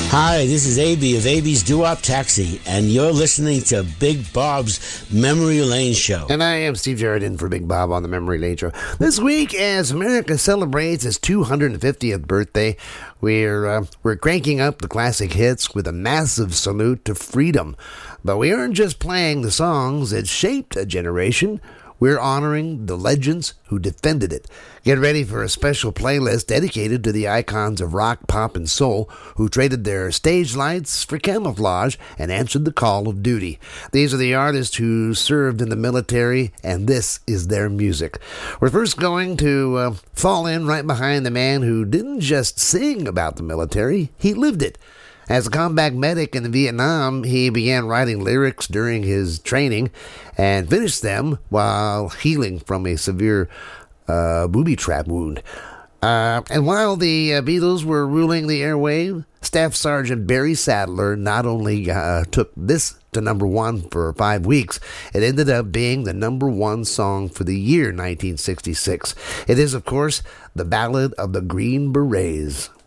Hi, this is AB of AB's Doo-Wop Taxi, and you're listening to Big Bob's Memory Lane Show. And I am Steve Jarrett in for Big Bob on the Memory Lane Show. This week, as America celebrates its 250th birthday, we're cranking up the classic hits with a massive salute to freedom. But we aren't just playing the songs that shaped a generation. We're honoring the legends who defended it. Get ready for a special playlist dedicated to the icons of rock, pop, and soul who traded their stage lights for camouflage and answered the call of duty. These are the artists who served in the military, and this is their music. We're first going to fall in right behind the man who didn't just sing about the military, he lived it. As a combat medic in Vietnam, he began writing lyrics during his training and finished them while healing from a severe booby trap wound. And while the Beatles were ruling the airwave, Staff Sergeant Barry Sadler not only took this to number one for 5 weeks, it ended up being the number one song for the year 1966. It is, of course, the Ballad of the Green Berets.